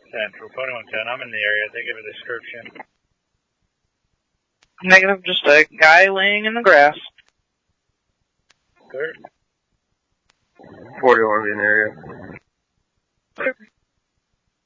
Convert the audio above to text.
Central, 2110, I'm in the area. They give a description. Negative, just a guy laying in the grass. Clear. 41 in the area. Clear.